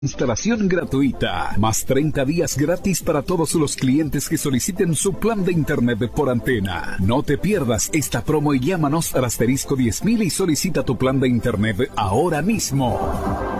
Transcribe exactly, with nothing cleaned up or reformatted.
Instalación gratuita, más treinta días gratis para todos los clientes que soliciten su plan de internet por antena. No te pierdas esta promo y llámanos al asterisco diez mil y solicita tu plan de internet ahora mismo.